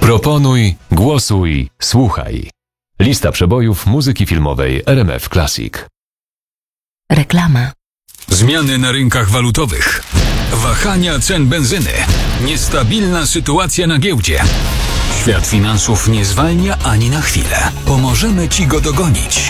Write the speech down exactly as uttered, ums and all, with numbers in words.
Proponuj, głosuj, słuchaj. Lista przebojów muzyki filmowej R M F Classic. Reklama. Zmiany na rynkach walutowych. Wahania cen benzyny. Niestabilna sytuacja na giełdzie. Świat finansów nie zwalnia ani na chwilę. Pomożemy Ci go dogonić.